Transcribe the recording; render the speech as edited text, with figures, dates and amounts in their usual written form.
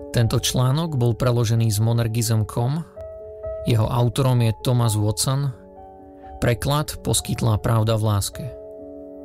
Tento článok bol preložený z Monergism.com, jeho autorom je Thomas Watson, preklad poskytla Pravda v láske.